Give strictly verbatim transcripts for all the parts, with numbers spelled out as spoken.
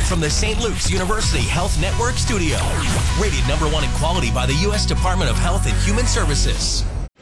from the Saint Luke's University Health Network studio. Rated number one in quality by the U S Department of Health and Human Services.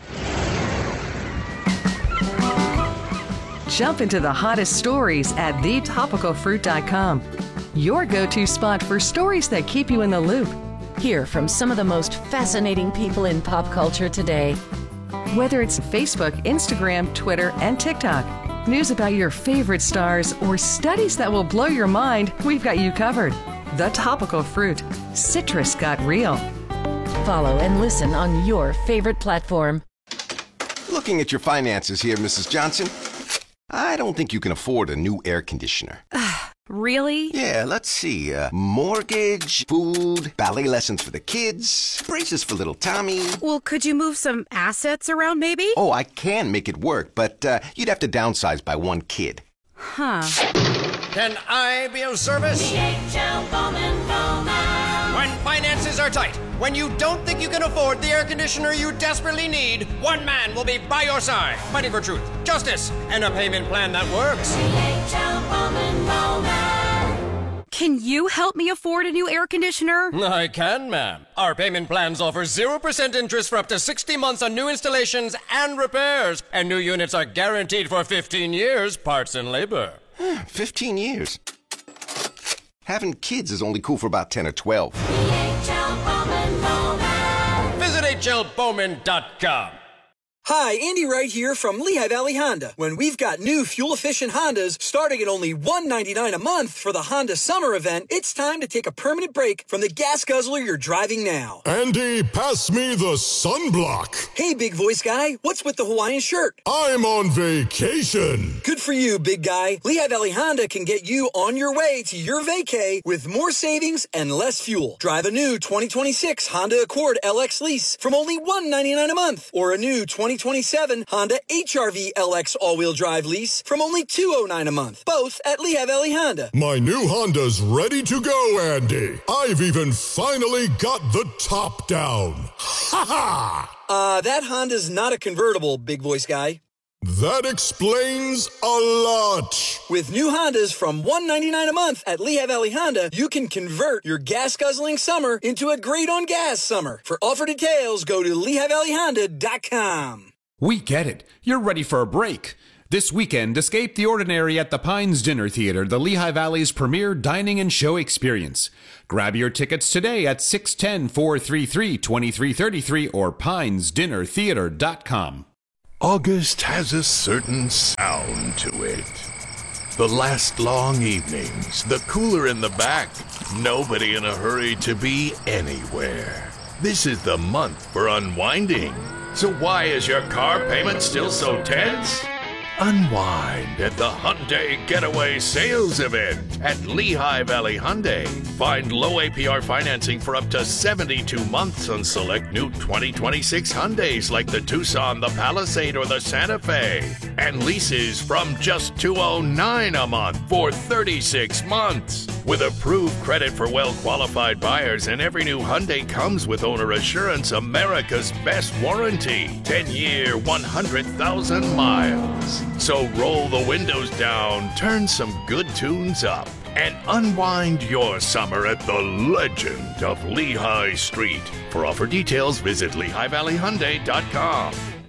Jump into the hottest stories at the topical fruit dot com. Your go-to spot for stories that keep you in the loop. Hear from some of the most fascinating people in pop culture today. Whether it's Facebook, Instagram, Twitter, and TikTok, news about your favorite stars, or studies that will blow your mind, we've got you covered. The Topical Fruit. Citrus got real. Follow and listen on your favorite platform. Looking at your finances here, Missus Johnson, I don't think you can afford a new air conditioner. Really? Yeah, let's see. Uh, mortgage, food, ballet lessons for the kids, braces for little Tommy. Well, could you move some assets around maybe? Oh, I can make it work, but uh, you'd have to downsize by one kid. Huh. Can I be of service? D H L Bowman Bowman. When finances are tight, when you don't think you can afford the air conditioner you desperately need, one man will be by your side, fighting for truth, justice, and a payment plan that works. D H L Bowman Bowman. Can you help me afford a new air conditioner? I can, ma'am. Our payment plans offer zero percent interest for up to sixty months on new installations and repairs. And new units are guaranteed for fifteen years, parts and labor. fifteen years. Having kids is only cool for about ten or twelve. D H L Bowman Bowman. Visit H L Bowman dot com. Hi, Andy Wright here from Lehigh Valley Honda. When we've got new fuel-efficient Hondas starting at only one hundred ninety-nine dollars a month for the Honda Summer Event, it's time to take a permanent break from the gas guzzler you're driving now. Andy, pass me the sunblock. Hey, big voice guy, what's with the Hawaiian shirt? I'm on vacation. Good for you, big guy. Lehigh Valley Honda can get you on your way to your vacay with more savings and less fuel. Drive a new twenty twenty-six Honda Accord L X lease from only one hundred ninety-nine dollars a month, or a new twenty twenty-seven Honda H R V L X all-wheel drive lease from only two hundred nine dollars a month, both at Lehigh Valley Honda. My new Honda's ready to go, Andy. I've even finally got the top down. Ha ha! Uh, that Honda's not a convertible, big voice guy. That explains a lot. With new Hondas from one hundred ninety-nine dollars a month at Lehigh Valley Honda, you can convert your gas-guzzling summer into a great-on-gas summer. For offer details, go to Lehigh Valley Honda dot com. We get it. You're ready for a break. This weekend, escape the ordinary at the Pines Dinner Theater, the Lehigh Valley's premier dining and show experience. Grab your tickets today at six one zero, four three three, two three three three or pines dinner theater dot com. August has a certain sound to it. The last long evenings, the cooler in the back, nobody in a hurry to be anywhere. This is the month for unwinding. So why is your car payment still so tense? Unwind at the Hyundai Getaway Sales Event at Lehigh Valley Hyundai. Find low A P R financing for up to seventy-two months on select new twenty twenty-six Hyundais like the Tucson, the Palisade, or the Santa Fe. And leases from just two hundred nine dollars a month for thirty-six months. With approved credit for well-qualified buyers, and every new Hyundai comes with owner assurance, America's best warranty. ten-year, one hundred thousand miles. So roll the windows down, turn some good tunes up, and unwind your summer at the legend of Lehigh Street. For offer details, visit Lehigh Valley Hyundai dot com.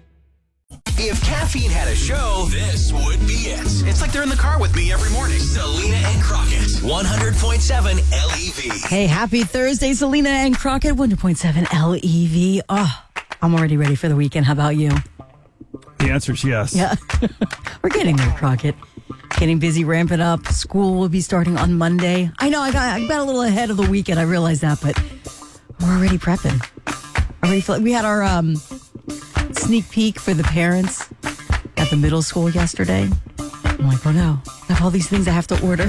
If caffeine had a show, this would be it. It's like they're in the car with me every morning. Selena and Crockett, one hundred point seven L E V. Hey, happy Thursday, Selena and Crockett, one hundred point seven L E V. Oh, I'm already ready for the weekend. How about you? The answer is yes. Yeah. We're getting there, Crockett. Getting busy, ramping up. School will be starting on Monday. I know I got I got a little ahead of the weekend. I realize that, but we're already prepping. Already feel, we had our um, sneak peek for the parents at the middle school yesterday. I'm like, oh no, I have all these things I have to order.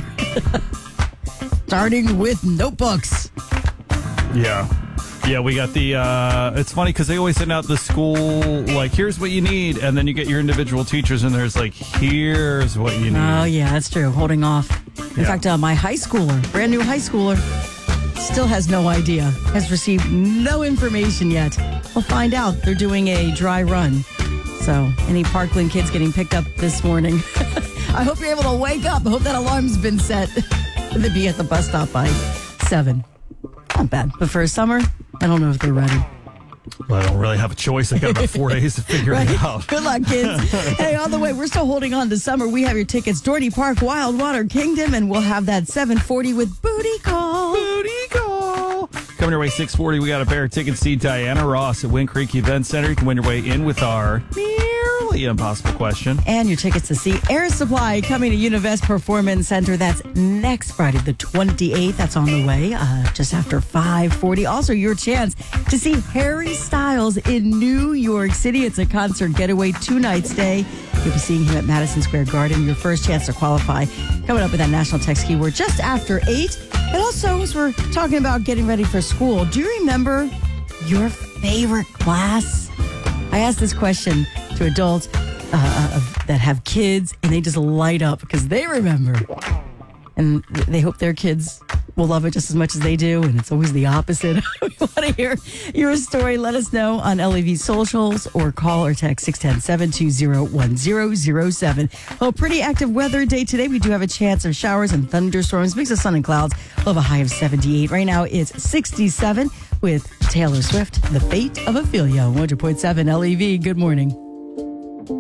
Starting with notebooks. Yeah. Yeah, we got the, uh, it's funny because they always send out the school, like, here's what you need, and then you get your individual teachers, and there's like, here's what you need. Oh, yeah, that's true. Holding off. In Yeah. fact, uh, my high schooler, brand new high schooler, still has no idea, has received no information yet. We'll find out. They're doing a dry run. So, any Parkland kids getting picked up this morning, I hope you're able to wake up. I hope that alarm's been set. to be at the bus stop by seven. Not bad. But for summer, I don't know if they're ready. Well, I don't really have a choice. I got about four days to figure right? it out. Good luck, kids. Hey, on the way, we're still holding on to summer. We have your tickets, Dorney Park, Wildwater Kingdom, and we'll have that seven forty with Booty Call. Booty Call. Coming your way, six forty, we got a pair of tickets to see Diana Ross at Wind Creek Event Center. You can win your way in with our nearly impossible question. And your tickets to see Air Supply coming to Univest Performance Center. That's next Friday, the twenty-eighth. That's on the way, uh, just after five forty. Also, your chance to see Harry Styles in New York City. It's a concert getaway, two-night stay. You'll be seeing him at Madison Square Garden. Your first chance to qualify coming up with that national text keyword just after eight. And also, as we're talking about getting ready for school, do you remember your favorite class? I asked this question to adults uh, that have kids, and they just light up because they remember. And they hope their kids will love it just as much as they do, and it's always the opposite. We want to hear your story. Let us know on L A V socials or call or text six one zero, seven two zero, one zero zero seven. Well, pretty active weather day today. We do have a chance of showers and thunderstorms, mix of sun and clouds. We'll have a high of seventy-eight. Right now it's sixty-seven with Taylor Swift, The Fate of Ophelia. one hundred point seven L E V. Good morning.